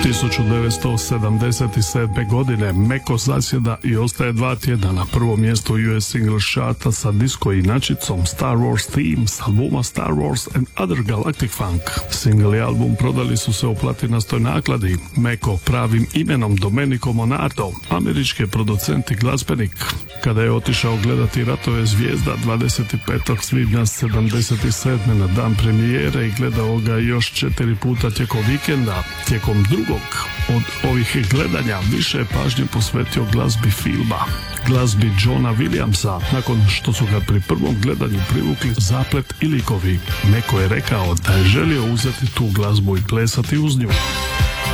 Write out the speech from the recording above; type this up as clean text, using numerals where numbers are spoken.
1977. godine Meko zasjeda i ostaje 2 tjedna na prvom mjestu US Single Charta sa disko inačicom Star Wars Theme s albuma Star Wars and Other Galactic Funk. Single i album prodali su se u platinastoj nakladi. Meko pravim imenom Domenico Monardo, američki producent i glazbenik. Kada je otišao gledati Ratove zvijezda 25. svibnja 77. na dan premijere i gledao ga još 4 puta tijekom vikenda, tijekom drugog od ovih gledanja više je pažnje posvetio glazbi filma, glazbi Johna Williamsa. Nakon što su ga pri prvom gledanju privukli zaplet i likovi, Meko je rekao da je želio uzeti tu glazbu i plesati uz nju.